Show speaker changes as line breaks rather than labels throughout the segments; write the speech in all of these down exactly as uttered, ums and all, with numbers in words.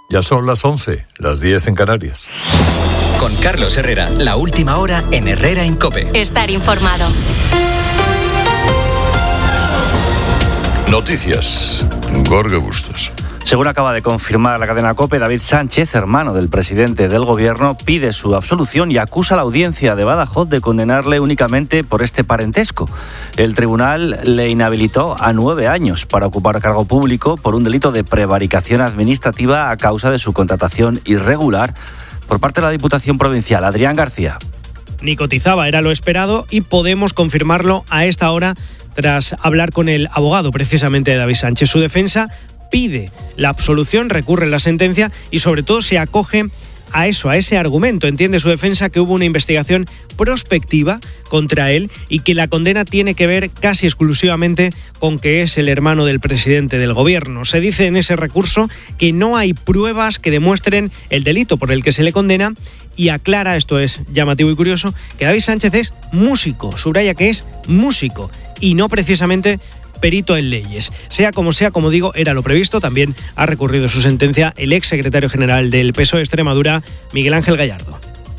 Ya son las once, las diez en Canarias.
Con Carlos Herrera, la última hora en Herrera en COPE.
Estar informado.
Noticias. Jorge Bustos.
Según acaba de confirmar la cadena COPE, David Sánchez, hermano del presidente del gobierno, pide su absolución y acusa a la audiencia de Badajoz de condenarle únicamente por este parentesco. El tribunal le inhabilitó a nueve años para ocupar cargo público por un delito de prevaricación administrativa a causa de su contratación irregular por parte de la Diputación Provincial. Adrián García.
Ni cotizaba, era lo esperado, y podemos confirmarlo a esta hora tras hablar con el abogado precisamente de David Sánchez. Su defensa pide la absolución, recurre la sentencia y sobre todo se acoge a eso, a ese argumento. Entiende su defensa que hubo una investigación prospectiva contra él y que la condena tiene que ver casi exclusivamente con que es el hermano del presidente del gobierno. Se dice en ese recurso que no hay pruebas que demuestren el delito por el que se le condena y aclara, esto es llamativo y curioso, que David Sánchez es músico, subraya que es músico y no precisamente perito en leyes. Sea como sea, como digo, era lo previsto. También ha recurrido su sentencia el ex secretario general del P S O E Extremadura, Miguel Ángel Gallardo.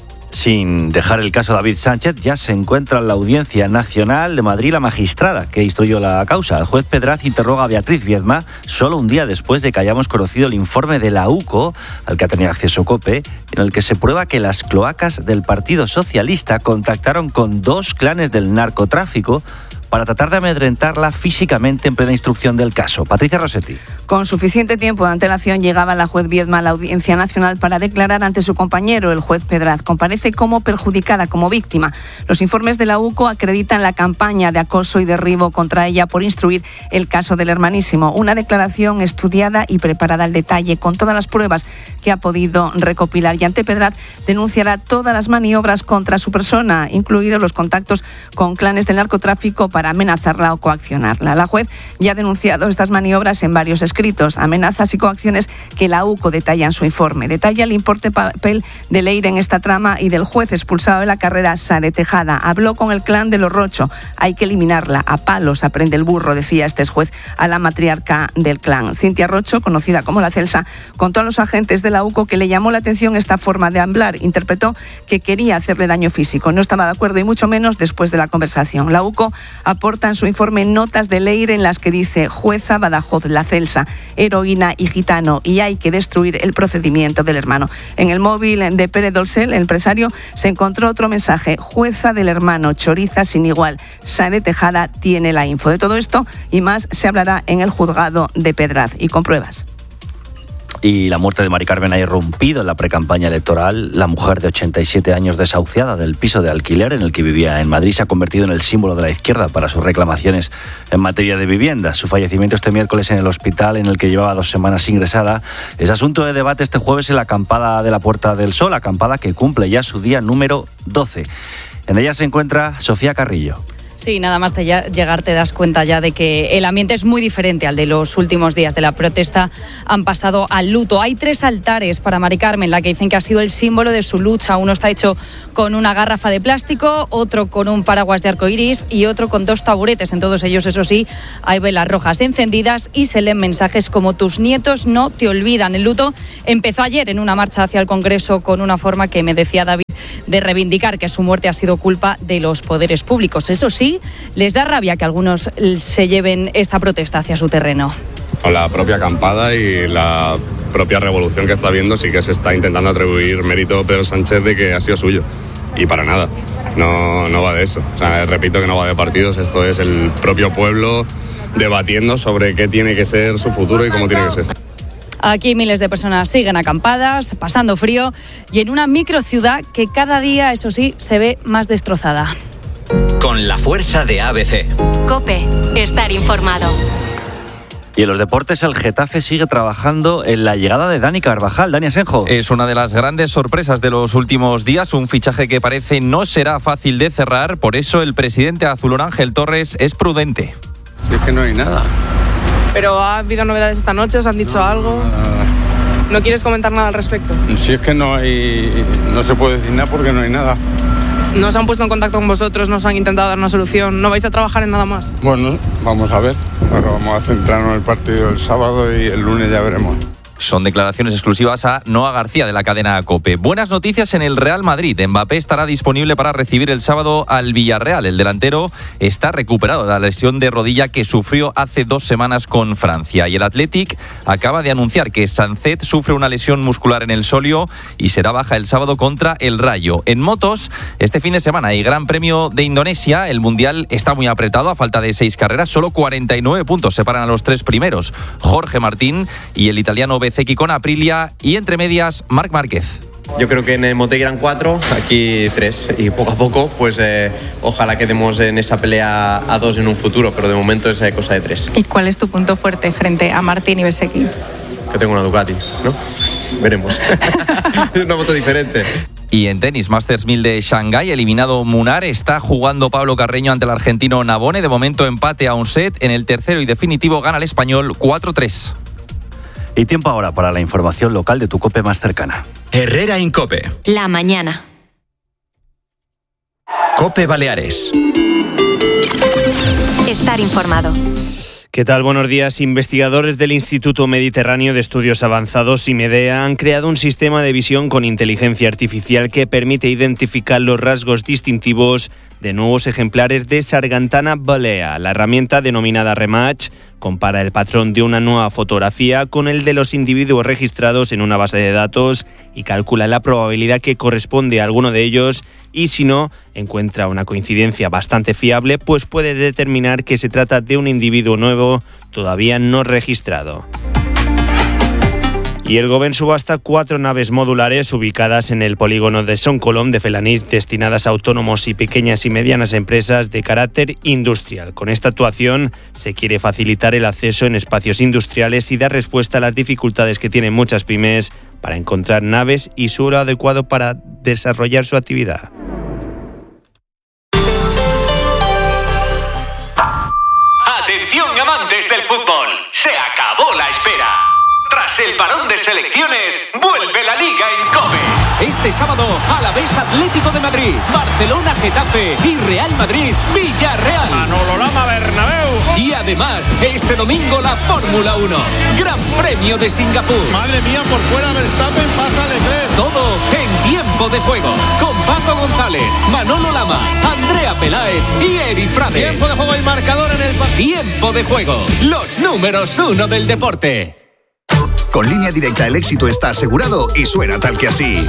Sin dejar el caso David Sánchez, ya se encuentra en la Audiencia Nacional de Madrid la magistrada que instruyó la causa. El juez Pedraz interroga a Beatriz Viedma solo un día después de que hayamos conocido el informe de la U C O, al que ha tenido acceso COPE, en el que se prueba que las cloacas del Partido Socialista contactaron con dos clanes del narcotráfico para tratar de amedrentarla físicamente en plena instrucción del caso. Patricia Rossetti.
Con suficiente tiempo de antelación llegaba la juez Viedma a la Audiencia Nacional para declarar ante su compañero, el juez Pedraz. Comparece como perjudicada, como víctima. Los informes de la U C O acreditan la campaña de acoso y derribo contra ella por instruir el caso del hermanísimo. Una declaración estudiada y preparada al detalle, con todas las pruebas que ha podido recopilar. Y ante Pedraz denunciará todas las maniobras contra su persona, incluidos los contactos con clanes del narcotráfico para para amenazarla o coaccionarla. La juez ya ha denunciado estas maniobras en varios escritos, amenazas y coacciones que la U C O detalla en su informe. Detalla el importante papel de Leire en esta trama y del juez expulsado de la carrera, Sare Tejada. Habló con el clan de los Rocho. Hay que eliminarla. A palos aprende el burro, decía este juez a la matriarca del clan. Cintia Rocho, conocida como la Celsa, contó a los agentes de la U C O que le llamó la atención esta forma de hablar. Interpretó que quería hacerle daño físico. No estaba de acuerdo y mucho menos después de la conversación. La U C O aporta en su informe notas de Leire en las que dice: jueza Badajoz, la Celsa, heroína y gitano, y hay que destruir el procedimiento del hermano. En el móvil de Pérez Dolcel, el empresario, se encontró otro mensaje: jueza del hermano, choriza sin igual, Sare Tejada tiene la info. De todo esto y más se hablará en el juzgado de Pedraz y con pruebas.
Y la muerte de Mari Carmen ha irrumpido en la precampaña electoral. La mujer de ochenta y siete años, desahuciada del piso de alquiler en el que vivía en Madrid, se ha convertido en el símbolo de la izquierda para sus reclamaciones en materia de vivienda. Su fallecimiento este miércoles en el hospital en el que llevaba dos semanas ingresada es asunto de debate este jueves en la acampada de la Puerta del Sol, acampada que cumple ya su día número doce. En ella se encuentra Sofía Carrillo.
Sí, nada más de llegar te das cuenta ya de que el ambiente es muy diferente al de los últimos días de la protesta. Han pasado al luto. Hay tres altares para Mari Carmen, la que dicen que ha sido el símbolo de su lucha. Uno está hecho con una garrafa de plástico, otro con un paraguas de arcoiris y otro con dos taburetes. En todos ellos, eso sí, hay velas rojas encendidas y se leen mensajes como: tus nietos no te olvidan. El luto empezó ayer en una marcha hacia el Congreso con una forma que, me decía David, de reivindicar que su muerte ha sido culpa de los poderes públicos. Eso sí, les da rabia que algunos se lleven esta protesta hacia su terreno.
La propia acampada y la propia revolución que está habiendo, sí que se está intentando atribuir mérito a Pedro Sánchez de que ha sido suyo. Y para nada, no, no va de eso. O sea, repito que no va de partidos, esto es el propio pueblo debatiendo sobre qué tiene que ser su futuro y cómo tiene que ser.
Aquí miles de personas siguen acampadas, pasando frío y en una microciudad que cada día, eso sí, se ve más destrozada.
Con la fuerza de A B C.
COPE, estar informado.
Y en los deportes, el Getafe sigue trabajando en la llegada de Dani Carvajal. Dani Asenjo.
Es una de las grandes sorpresas de los últimos días, un fichaje que parece no será fácil de cerrar, por eso el presidente azulón Ángel Torres es prudente.
Si es que no hay nada.
Pero ha habido novedades esta noche, ¿os han dicho no, algo? Nada. ¿No quieres comentar nada al respecto?
Si es que no hay, no se puede decir nada porque no hay nada.
¿No se han puesto en contacto con vosotros? ¿Nos han intentado dar una solución? ¿No vais a trabajar en nada más?
Bueno, vamos a ver. Ahora vamos a centrarnos en el partido del sábado y el lunes ya veremos.
Son declaraciones exclusivas a Noa García de la cadena COPE. Buenas noticias en el Real Madrid. Mbappé estará disponible para recibir el sábado al Villarreal. El delantero está recuperado de la lesión de rodilla que sufrió hace dos semanas con Francia. Y el Athletic acaba de anunciar que Sancet sufre una lesión muscular en el sóleo y será baja el sábado contra el Rayo. En motos, este fin de semana hay Gran Premio de Indonesia. El Mundial está muy apretado a falta de seis carreras. Solo cuarenta y nueve puntos separan a los tres primeros. Jorge Martín y el italiano Bezzecchi con Aprilia. Y entre medias, Marc Márquez.
Yo creo que en el Mote eran cuatro, aquí tres. Y poco a poco, pues eh, ojalá quedemos en esa pelea a dos en un futuro. Pero de momento es eh, cosa de tres.
¿Y cuál es tu punto fuerte frente a Martín y Bezzecchi?
Que tengo una Ducati, ¿no? Veremos. Es una moto diferente.
Y en tenis, Masters mil de Shanghái, eliminado Munar, está jugando Pablo Carreño ante el argentino Navone. De momento empate a un set. En el tercero y definitivo gana el español cuatro tres.
Y tiempo ahora para la información local de tu COPE más cercana.
Herrera Incope.
La mañana.
COPE Baleares.
Estar informado.
¿Qué tal? Buenos días. Investigadores del Instituto Mediterráneo de Estudios Avanzados, IMEDEA, han creado un sistema de visión con inteligencia artificial que permite identificar los rasgos distintivos de nuevos ejemplares de Sargantana balea. La herramienta, denominada Rematch, compara el patrón de una nueva fotografía con el de los individuos registrados en una base de datos y calcula la probabilidad que corresponde a alguno de ellos, y si no encuentra una coincidencia bastante fiable, pues puede determinar que se trata de un individuo nuevo todavía no registrado. Y el Govern subasta cuatro naves modulares ubicadas en el polígono de Son Colom de Felanitx, destinadas a autónomos y pequeñas y medianas empresas de carácter industrial. Con esta actuación se quiere facilitar el acceso en espacios industriales y dar respuesta a las dificultades que tienen muchas pymes para encontrar naves y su hora adecuado para desarrollar su actividad.
Atención, amantes del fútbol, se acabó la espera. Tras el parón de selecciones, vuelve la Liga en COPE. Este sábado, Alavés Atlético de Madrid, Barcelona Getafe y Real Madrid Villarreal. Manolo Lama Bernabéu. Y además, este domingo la Fórmula uno, Gran Premio de Singapur. Madre mía, por fuera Verstappen, pasa Leclerc. Todo en tiempo de juego, con Paco González, Manolo Lama, Andrea Peláez y Eri Frade. Tiempo de juego y marcador en el... Tiempo de juego, los números uno del deporte.
Con Línea Directa el éxito está asegurado y suena tal que así.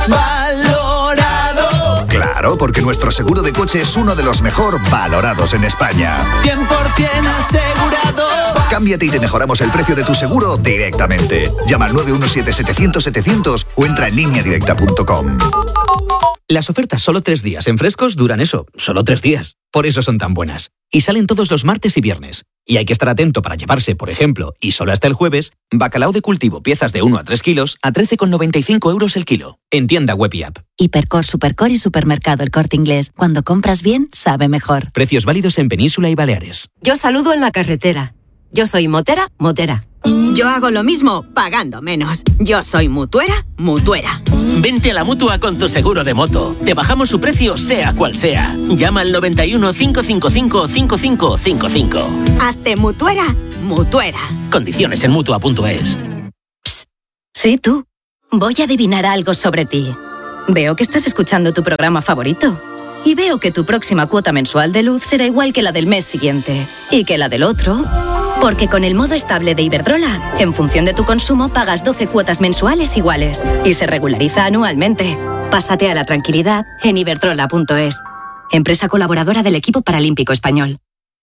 ¡Valorado! Claro, porque nuestro seguro de coche es uno de los mejor valorados en España.
cien por ciento asegurado.
Cámbiate y te mejoramos el precio de tu seguro directamente. Llama al nueve uno siete setecientos setecientos o entra en línea directa punto com.
Las ofertas solo tres días en Frescos duran eso, solo tres días. Por eso son tan buenas. Y salen todos los martes y viernes. Y hay que estar atento para llevarse, por ejemplo, y solo hasta el jueves, bacalao de cultivo, piezas de uno a tres kilos, a trece con noventa y cinco euros el kilo. En tienda web y app.
Hipercor, Supercor y Supermercado El Corte Inglés. Cuando compras bien, sabe mejor.
Precios válidos en Península y Baleares.
Yo saludo en la carretera. Yo soy motera, motera.
Yo hago lo mismo, pagando menos. Yo soy mutuera, mutuera.
Vente a la Mutua con tu seguro de moto. Te bajamos su precio sea cual sea. Llama al noventa y uno, cinco cinco cinco, cinco cinco cinco cinco.
Hazte mutuera, mutuera.
Condiciones en mutua punto es.
Psst. Sí, tú. Voy a adivinar algo sobre ti. Veo que estás escuchando tu programa favorito. Y veo que tu próxima cuota mensual de luz será igual que la del mes siguiente. Y que la del otro... Porque con el modo estable de Iberdrola, en función de tu consumo, pagas doce cuotas mensuales iguales y se regulariza anualmente. Pásate a la tranquilidad en iberdrola punto es. Empresa colaboradora del equipo paralímpico español.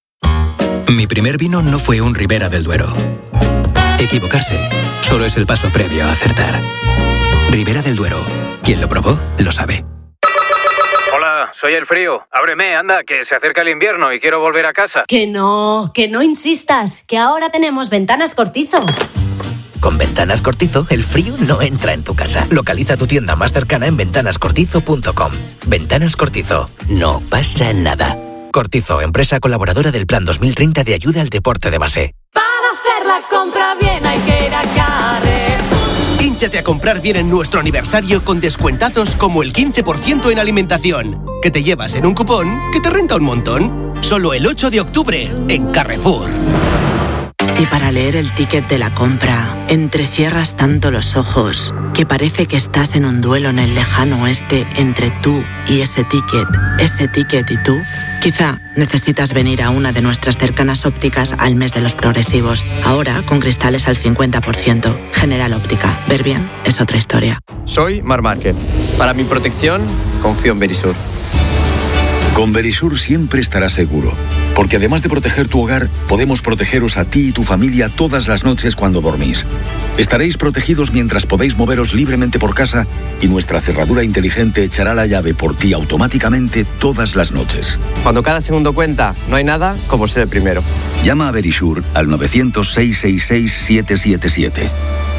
Mi primer vino no fue un Ribera del Duero. Equivocarse solo es el paso previo a acertar. Ribera del Duero. Quien lo probó, lo sabe.
Soy el frío. Ábreme, anda, que se acerca el invierno y quiero volver a casa.
Que no, que no insistas, que ahora tenemos Ventanas Cortizo.
Con Ventanas Cortizo, el frío no entra en tu casa. Localiza tu tienda más cercana en ventanas cortizo punto com. Ventanas Cortizo. No pasa nada. Cortizo, empresa colaboradora del Plan dos mil treinta de ayuda al deporte de base.
Para hacer la compra bien hay que ir a Carrefour.
Hínchate a comprar bien en nuestro aniversario con descuentazos como el quince por ciento en alimentación, que te llevas en un cupón que te renta un montón. Solo el ocho de octubre en Carrefour.
Si para leer el ticket de la compra entrecierras tanto los ojos que parece que estás en un duelo en el lejano oeste entre tú y ese ticket, ese ticket y tú, quizá necesitas venir a una de nuestras cercanas ópticas al mes de los progresivos. Ahora con cristales al cincuenta por ciento. General Óptica. Ver bien es otra historia.
Soy Mar Márquez. Para mi protección, confío en Verisur.
Con Verisur siempre estarás seguro, porque además de proteger tu hogar, podemos protegeros a ti y tu familia todas las noches cuando dormís. Estaréis protegidos mientras podéis moveros libremente por casa y nuestra cerradura inteligente echará la llave por ti automáticamente todas las noches.
Cuando cada segundo cuenta, no hay nada como ser el primero.
Llama a Verisur al novecientos, seiscientos sesenta y seis, siete siete siete.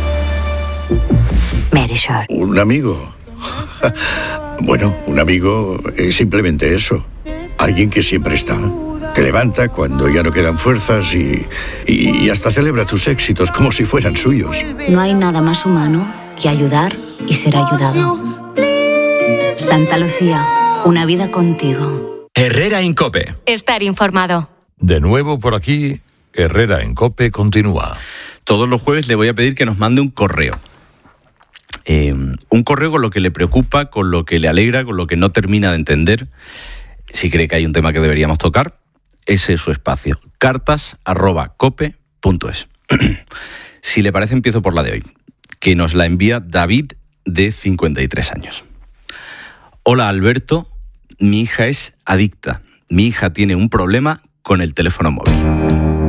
Verisur.
Un amigo. Bueno, un amigo es simplemente eso. Alguien que siempre está. Te levanta cuando ya no quedan fuerzas y, y, y hasta celebra tus éxitos como si fueran suyos.
No hay nada más humano que ayudar y ser ayudado. Santa Lucía, una vida contigo.
Herrera en COPE.
Estar informado.
De nuevo por aquí, Herrera en COPE continúa.
Todos los jueves le voy a pedir que nos mande un correo. Eh, un correo con lo que le preocupa, con lo que le alegra, con lo que no termina de entender. Si cree que hay un tema que deberíamos tocar, ese es su espacio. cartas arroba cope punto es. Si le parece, empiezo por la de hoy, que nos la envía David, de cincuenta y tres años. Hola Alberto, mi hija es adicta. Mi hija tiene un problema con el teléfono móvil.